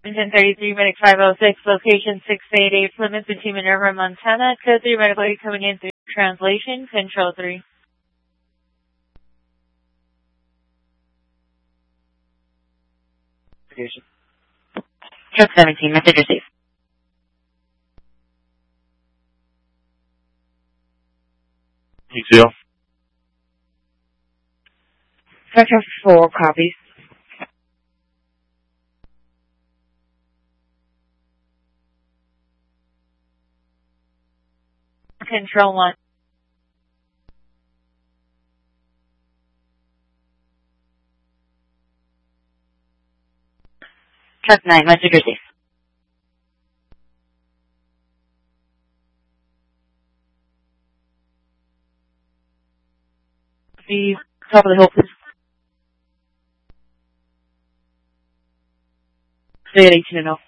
1033 Medic 506, location 688, Plymouth to Minerva, Montana. Code 3 Medical coming in through translation, Control 3. Truck 17, message received. ETL. Sector 4 copies. Control 1. Truck 9, message received. The top of the hill, please. Stay at 18 and 0.